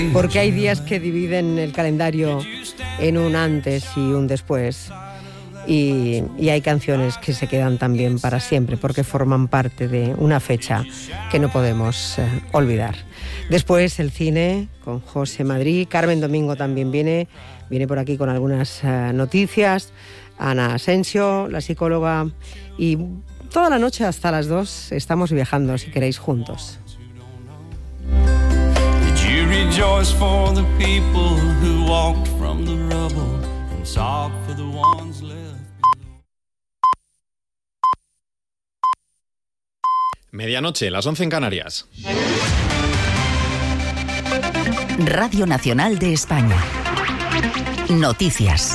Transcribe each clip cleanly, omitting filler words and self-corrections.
Porque hay días que dividen el calendario en un antes y un después. Y hay canciones que se quedan también para siempre porque forman parte de una fecha que no podemos olvidar. Después el cine con José Madrid. Carmen Domingo también viene por aquí con algunas noticias. Ana Asensio, la psicóloga, y toda la noche hasta las 2 estamos viajando, si queréis, juntos. Medianoche, las 11 en Canarias. Radio Nacional de España. Noticias.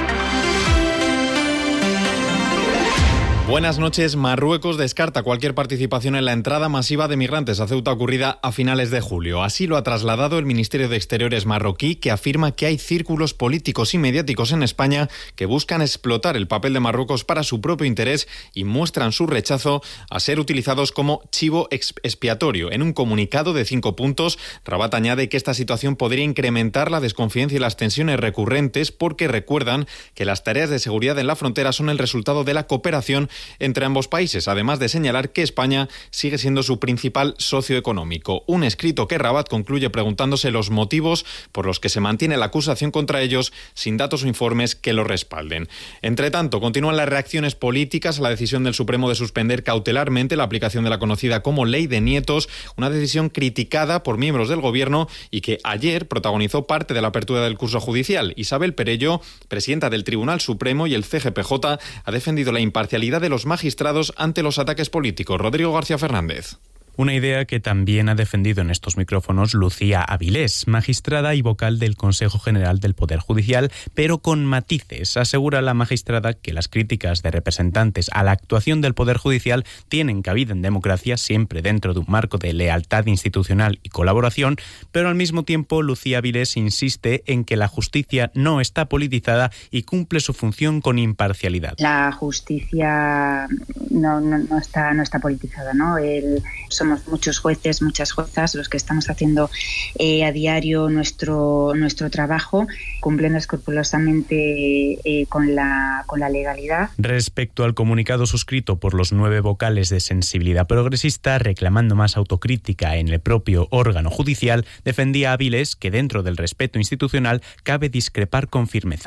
Buenas noches. Marruecos descarta cualquier participación en la entrada masiva de migrantes a Ceuta ocurrida a finales de julio. Así lo ha trasladado el Ministerio de Exteriores marroquí, que afirma que hay círculos políticos y mediáticos en España que buscan explotar el papel de Marruecos para su propio interés y muestran su rechazo a ser utilizados como chivo expiatorio. En un comunicado de 5 puntos, Rabat añade que esta situación podría incrementar la desconfianza y las tensiones recurrentes porque recuerdan que las tareas de seguridad en la frontera son el resultado de la cooperación entre ambos países, además de señalar que España sigue siendo su principal socio económico. Un escrito que Rabat concluye preguntándose los motivos por los que se mantiene la acusación contra ellos sin datos o informes que lo respalden. Entre tanto, continúan las reacciones políticas a la decisión del Supremo de suspender cautelarmente la aplicación de la conocida como Ley de Nietos, una decisión criticada por miembros del Gobierno y que ayer protagonizó parte de la apertura del curso judicial. Isabel Perello, presidenta del Tribunal Supremo y el CGPJ, ha defendido la imparcialidad de los magistrados ante los ataques políticos. Rodrigo García Fernández. Una idea que también ha defendido en estos micrófonos Lucía Avilés, magistrada y vocal del Consejo General del Poder Judicial, pero con matices. Asegura la magistrada que las críticas de representantes a la actuación del Poder Judicial tienen cabida en democracia, siempre dentro de un marco de lealtad institucional y colaboración, pero al mismo tiempo Lucía Avilés insiste en que la justicia no está politizada y cumple su función con imparcialidad. La justicia no está politizada, ¿no? Somos muchos jueces, muchas juezas los que estamos haciendo a diario nuestro trabajo, cumpliendo escrupulosamente con la legalidad. Respecto al comunicado suscrito por los 9 vocales de Sensibilidad Progresista, reclamando más autocrítica en el propio órgano judicial, defendía Avilés que dentro del respeto institucional cabe discrepar con firmeza.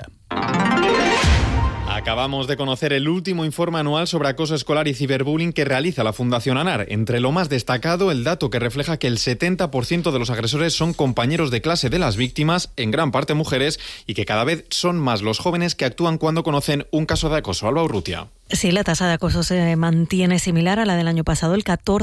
Acabamos de conocer el último informe anual sobre acoso escolar y ciberbullying que realiza la Fundación ANAR. Entre lo más destacado, el dato que refleja que el 70% de los agresores son compañeros de clase de las víctimas, en gran parte mujeres, y que cada vez son más los jóvenes que actúan cuando conocen un caso de acoso. Alba Urrutia. Sí, la tasa de acoso se mantiene similar a la del año pasado. El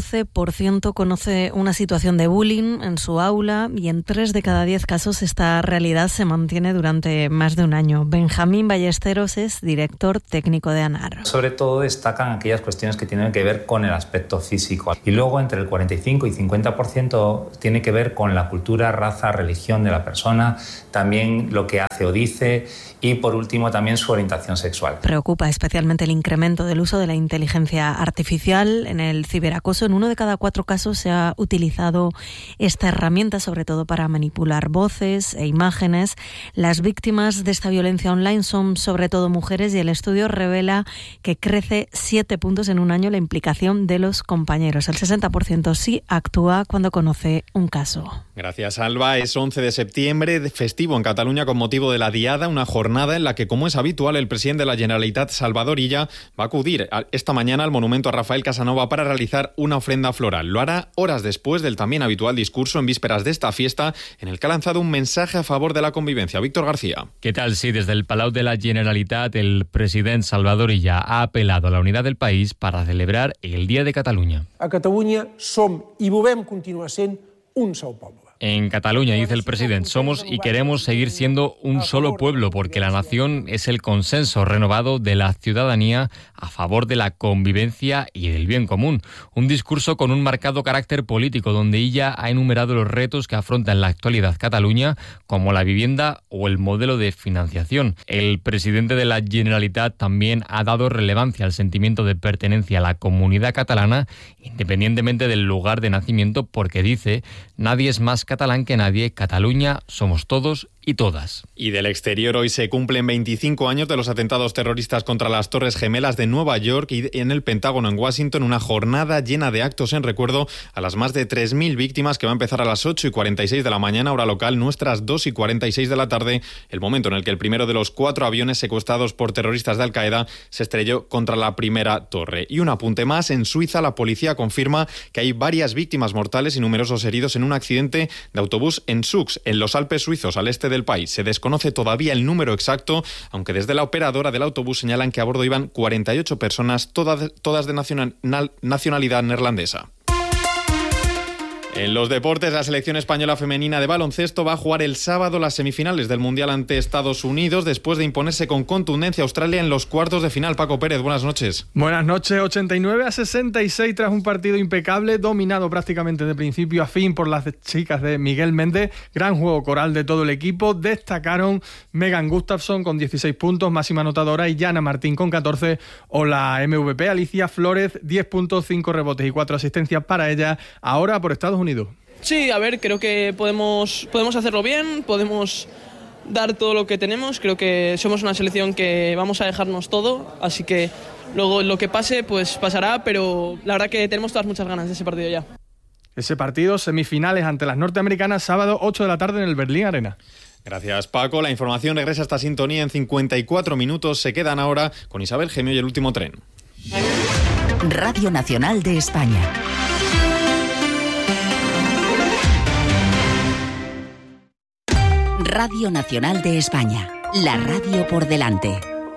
14% conoce una situación de bullying en su aula y en 3 de cada 10 casos esta realidad se mantiene durante más de un año. Benjamín Ballesteros es director técnico de ANAR. Sobre todo destacan aquellas cuestiones que tienen que ver con el aspecto físico. Y luego entre el 45 y 50% tiene que ver con la cultura, raza, religión de la persona, también lo que hace o dice y por último también su orientación sexual. Preocupa especialmente el incremento del uso de la inteligencia artificial en el ciberacoso. En 1 de cada 4 casos se ha utilizado esta herramienta, sobre todo para manipular voces e imágenes. Las víctimas de esta violencia online son sobre todo mujeres y el estudio revela que crece 7 puntos en un año la implicación de los compañeros. El 60% sí actúa cuando conoce un caso. Gracias, Alba. Es 11 de septiembre, festivo en Cataluña con motivo de la Diada, una jornada en la que, como es habitual, el presidente de la Generalitat, Salvador Illa, va a acudir esta mañana al monumento a Rafael Casanova para realizar una ofrenda floral. Lo hará horas después del también habitual discurso en vísperas de esta fiesta, en el que ha lanzado un mensaje a favor de la convivencia. Víctor García. ¿Qué tal? Sí, desde el Palau de la Generalitat, el presidente Salvador Illa ha apelado a la unidad del país para celebrar el Día de Cataluña. A Catalunya som i volem continuar sent un sol poble. En Cataluña, dice el presidente, somos y queremos seguir siendo un solo pueblo porque la nación es el consenso renovado de la ciudadanía a favor de la convivencia y del bien común. Un discurso con un marcado carácter político donde ella ha enumerado los retos que afronta en la actualidad Cataluña, como la vivienda o el modelo de financiación. El presidente de la Generalitat también ha dado relevancia al sentimiento de pertenencia a la comunidad catalana, independientemente del lugar de nacimiento, porque dice, nadie es más catalán que nadie, Cataluña somos todos y todas. Y del exterior, hoy se cumplen 25 años de los atentados terroristas contra las Torres Gemelas de Nueva York y en el Pentágono en Washington, una jornada llena de actos en recuerdo a las más de 3.000 víctimas que va a empezar a las 8:46 de la mañana, hora local, nuestras 2:46 de la tarde, el momento en el que el primero de los 4 aviones secuestrados por terroristas de Al-Qaeda se estrelló contra la primera torre. Y un apunte más, en Suiza la policía confirma que hay varias víctimas mortales y numerosos heridos en un accidente de autobús en Zug, en los Alpes suizos, al este del país. Se desconoce todavía el número exacto, aunque desde la operadora del autobús señalan que a bordo iban 48 personas, todas de nacionalidad neerlandesa. En los deportes, la selección española femenina de baloncesto va a jugar el sábado las semifinales del Mundial ante Estados Unidos después de imponerse con contundencia a Australia en los cuartos de final. Paco Pérez, buenas noches. Buenas noches, 89-66 tras un partido impecable, dominado prácticamente de principio a fin por las chicas de Miguel Méndez. Gran juego coral de todo el equipo. Destacaron Megan Gustafsson con 16 puntos, máxima anotadora, y Yana Martín con 14. O la MVP Alicia Flores, 10 puntos, 5 rebotes y 4 asistencias para ella. Ahora por Estados Unidos. Sí, a ver, creo que podemos hacerlo bien, podemos dar todo lo que tenemos. Creo que somos una selección que vamos a dejarnos todo, así que luego lo que pase, pues pasará, pero la verdad que tenemos todas muchas ganas de ese partido ya. Ese partido, semifinales ante las norteamericanas, sábado 8 de la tarde en el Berlín Arena. Gracias, Paco. La información regresa a esta sintonía en 54 minutos. Se quedan ahora con Isabel Gemio y El Último Tren. Radio Nacional de España. Radio Nacional de España, la radio por delante.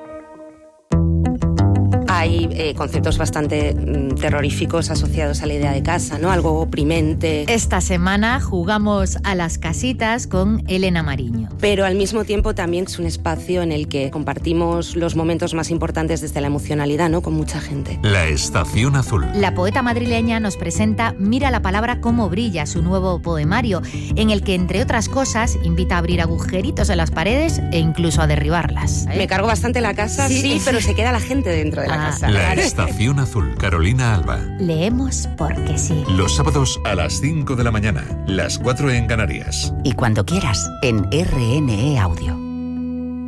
Hay conceptos bastante terroríficos asociados a la idea de casa, ¿no? Algo oprimente. Esta semana jugamos a las casitas con Elena Mariño. Pero al mismo tiempo también es un espacio en el que compartimos los momentos más importantes desde la emocionalidad, ¿no? Con mucha gente. La Estación Azul. La poeta madrileña nos presenta Mira la palabra cómo brilla, su nuevo poemario, en el que, entre otras cosas, invita a abrir agujeritos en las paredes e incluso a derribarlas. Me cargo bastante la casa, sí, pero se queda la gente dentro de la casa. La Estación Azul, Carolina Alba. Leemos porque sí. Los sábados a las 5 de la mañana, las 4 en Canarias. Y cuando quieras, en RNE Audio.